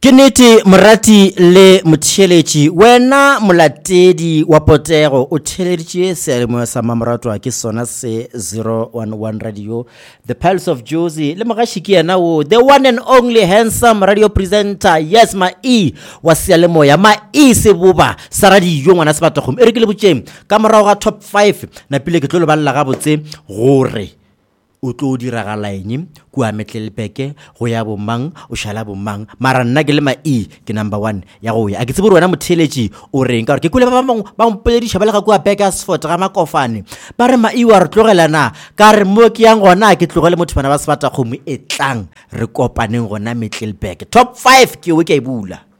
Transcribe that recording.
Ke nete morati le motheletši wena molatedi wa Potego o theleditše sealemoya sa mamoratwa ke sona se 011 radio the Pulse of Jozi le mogaši ke yena wo the one and only handsome radio presenter yes ma wa sealemoya ma seboba sa radio ngwana se batagong e re ke le botšeng ka morago ga top 5 na pile ke tlo le balla ga botse gore o tlo diragala eng kua Metlelpeke go ya bomang o shala bomang mara nna ke le ma ke number 1 ya go ya a ke tsebe wena motheletši o reng ka gore ke kule ba bangwe ba mpolediša ba le ga kua Bakersford ga Makofane ba re ma wa re tlogela na ka re mo ke yang gona ke tlogele motho bana ba se bata kgomo e tlang re kopaneng gona Metlelpeke top 5 ke o ke e bula.